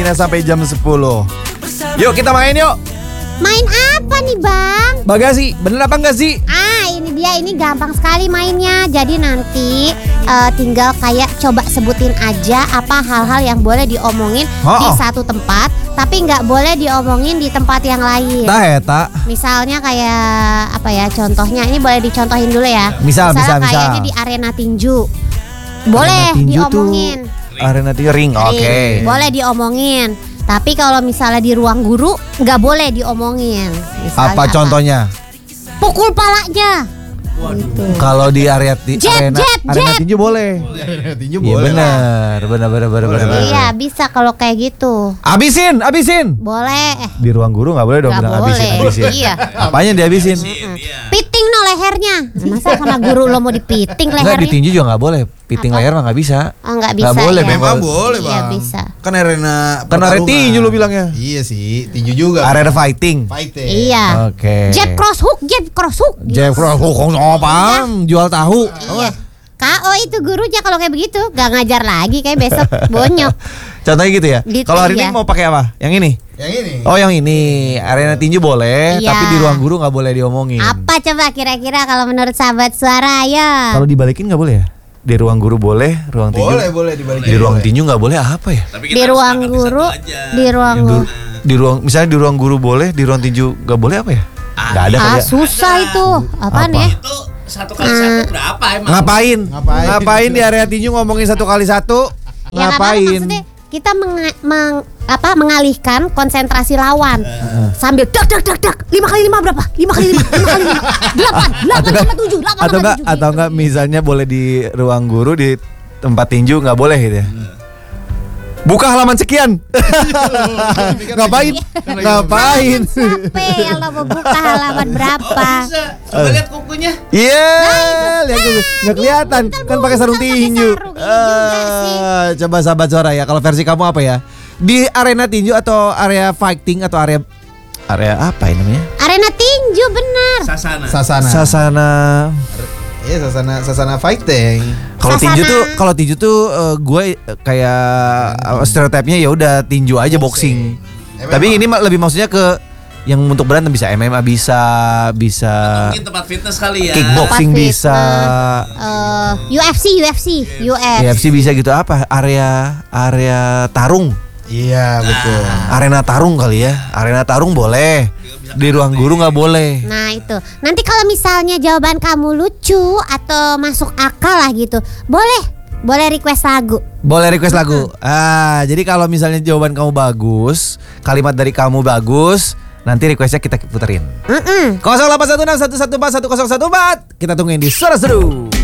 mainnya sampai jam 10. Yuk kita main yuk. Main apa nih Bang? Bagasi, bener apa enggak sih? Ini dia, ini gampang sekali mainnya. Jadi nanti tinggal kayak coba sebutin aja apa hal-hal yang boleh diomongin di satu tempat, tapi nggak boleh diomongin di tempat yang lain. Eta. Misalnya kayak apa ya? Contohnya ini boleh dicontohin dulu ya. Misal. Kayaknya di arena tinju. Boleh diomongin. Arena tinju ring, oke. Boleh diomongin. Tapi kalau misalnya di ruang guru nggak boleh diomongin. Misalnya Apa contohnya? Pukul palanya. Gitu. Kalau di arena tinju boleh. Arena tinju Iya boleh. benar. Iya bisa kalau kayak gitu. Abisin. Boleh. Di ruang guru nggak boleh dong Nggak bilang boleh. abisin. Iya. Apanya dihabisin? Piting no lehernya. Masa sama guru lo mau dipiting Enggak, di lehernya? tinju juga nggak boleh. Piting leher mah nggak bisa. Oh nggak bisa. Nggak boleh, ya? Memang boleh Iya Bang. bisa. Kan arena Kan arena pertarungan. tinju lu bilangnya. Iya sih, tinju juga. Arena fighting. Fighting. Iya. Oke. Jab cross hook. Jeff Cross, apaan? Jual tahu. Iya. KO itu gurunya kalau kayak begitu, gak ngajar lagi kayak besok bonyok. Contohnya gitu ya. Gitu, Kalau hari iya. ini mau pakai apa? Yang ini? Yang ini. Oh yang ini. Arena tinju boleh, Iya. tapi di ruang guru nggak boleh diomongin. Apa coba kira-kira kalau menurut sahabat suara ya? Kalau dibalikin nggak boleh ya? Di ruang guru boleh, ruang tinju. Boleh dibalikin. Di ruang tinju nggak boleh apa ya? Di ruang guru, Di ruang misalnya di ruang guru boleh, di ruang tinju nggak boleh apa ya? Nggak ada kali ya. susah itu. Apaan Apa? ya? Itu 1x1 berapa emang? Ngapain di area tinju ngomongin 1x1? Ya nggak apa-apa, maksudnya kita mengalihkan konsentrasi lawan sambil dak 5 kali 5 berapa? 5 kali 5 8 sama 7 Atau enggak misalnya boleh di ruang guru, di tempat tinju nggak boleh gitu ya. Buka halaman sekian. Ngapain? Capek kalau mau buka halaman berapa? Bisa. Coba lihat kukunya. Iya, lihat tuh, nggak kelihatan kan pakai sarung tinju. sarung juga sih. Coba sahabat suara ya, kalau versi kamu apa ya? Di arena tinju atau area fighting atau area apa ini namanya? Arena tinju benar. Sasana. Iya, sasana fighting. Kalau tinju tuh gue kayak stereotipnya ya udah tinju aja boxing. Tapi ini lebih maksudnya ke yang untuk berantem bisa MMA bisa Mungkin tempat fitness kali ya. kickboxing Tempat bisa. UFC bisa gitu apa? Area tarung. Iya, betul. Arena tarung kali ya. Arena tarung boleh. Di ruang guru nggak boleh. Nah itu, nanti kalau misalnya jawaban kamu lucu atau masuk akal lah gitu, boleh request lagu. Boleh request lagu. Jadi kalau misalnya jawaban kamu bagus, kalimat dari kamu bagus, nanti requestnya kita puterin. 081611410114. Kita tungguin di Suara Seru.